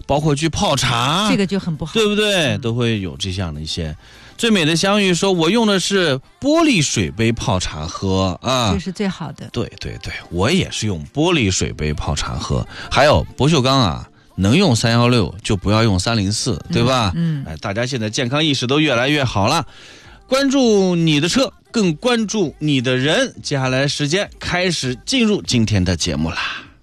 包括去泡茶， 这个就很不好， 对不对？都会有这样的一些。最美的相遇说，我用的是玻璃水杯泡茶喝啊， 这是最好的。 对对对，我也是用玻璃水杯泡茶喝。还有不锈钢啊，能用316就不要用304，对吧？大家现在健康意识都越来越好了。关注你的车，更关注你的人。接下来时间开始进入今天的节目啦。